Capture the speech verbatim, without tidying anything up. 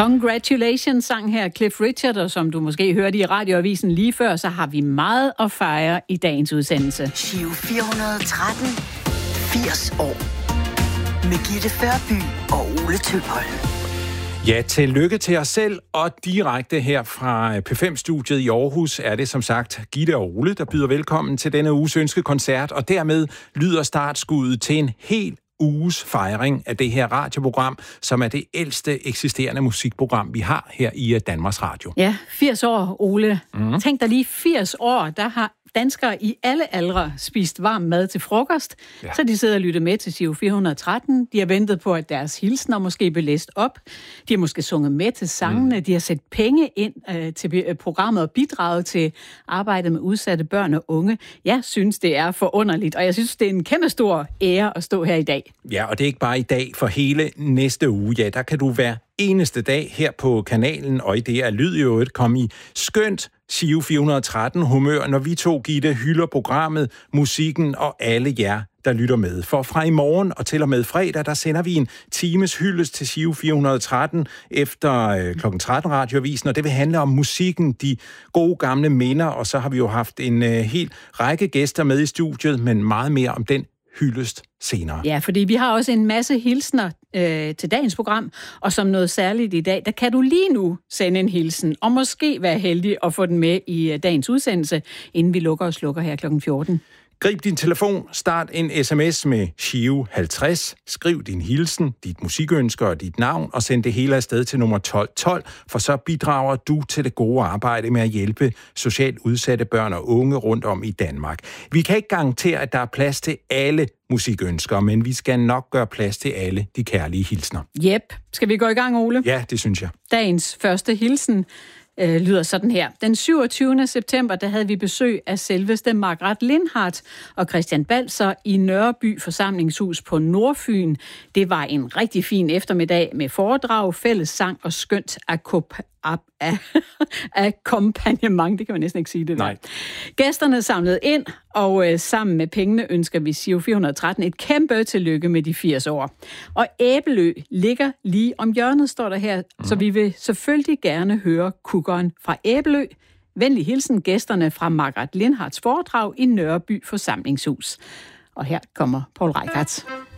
Congratulations sang her Cliff Richard, og som du måske hørte i radioavisen lige før, så har vi meget at fejre i dagens udsendelse. Giro fire hundrede og tretten, firs år. Med Gitte Førby og Ole Tøpholm. Ja, tillykke til os selv, og direkte her fra P fem-studiet i Aarhus er det som sagt Gitte og Ole, der byder velkommen til denne uges ønskekoncert, og dermed lyder startskuddet til en helt uges fejring af det her radioprogram, som er det ældste eksisterende musikprogram, vi har her i Danmarks Radio. Ja, firs år, Ole. Mm. Tænk dig lige, firs år, der har danskere i alle aldre spist varm mad til frokost, ja. Så de sidder og lytter med til Giro fire hundrede og tretten. De har ventet på, at deres hilsner måske blev læst op. De har måske sunget med til sangene. Mm. De har sat penge ind øh, til programmet og bidraget til arbejdet med udsatte børn og unge. Jeg synes, det er forunderligt, og jeg synes, det er en kæmpe stor ære at stå her i dag. Ja, og det er ikke bare i dag, for hele næste uge. Ja, der kan du hver eneste dag her på kanalen, og i det er lyd i øvrigt, komme i skønt Giro fire hundrede og tretten humør, når vi to, Gitte, hylder programmet, musikken og alle jer, der lytter med. For fra i morgen og til og med fredag, der sender vi en times hyldest til Giro fire hundrede og tretten efter øh, klokken tretten radioavisen, og det vil handle om musikken, de gode gamle minder, og så har vi jo haft en øh, hel række gæster med i studiet, men meget mere om den hyldest senere. Ja, fordi vi har også en masse hilsner øh, til dagens program, og som noget særligt i dag, der kan du lige nu sende en hilsen, og måske være heldig at få den med i dagens udsendelse, inden vi lukker og slukker her klokken fjorten. Grib din telefon, start en sms med Giro halvtreds, skriv din hilsen, dit musikønsker og dit navn, og send det hele afsted til nummer tolv tolv, for så bidrager du til det gode arbejde med at hjælpe socialt udsatte børn og unge rundt om i Danmark. Vi kan ikke garantere, at der er plads til alle musikønsker, men vi skal nok gøre plads til alle de kærlige hilsner. Jep. Skal vi gå i gang, Ole? Ja, det synes jeg. Dagens første hilsen øh, lyder sådan her. Den syvogtyvende september, der havde vi besøg af selveste Margret Lindhardt og Christian Balser i Nørreby Forsamlingshus på Nordfyn. Det var en rigtig fin eftermiddag med foredrag, fælles sang og skønt akop- akkompagnement. Det kan man næsten ikke sige det der. Nej. Gæsterne samlede ind, og øh, sammen med pengene ønsker vi Giro fire hundrede og tretten et kæmpe tillykke med de firs år. Og Æbelø ligger lige om hjørnet, står der her, mm. så vi vil selvfølgelig gerne høre kukkeren fra Æbelø. Venlig hilsen gæsterne fra Margret Lindhardts foredrag i Nørreby Forsamlingshus. Og her kommer Poul Reichhardt.